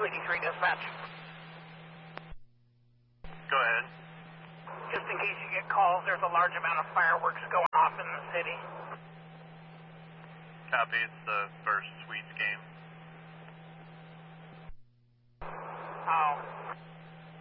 283 dispatch. Go ahead. Just in case you get calls, there's a large amount of fireworks going off in the city. Copy, it's the first Sweets game. Oh.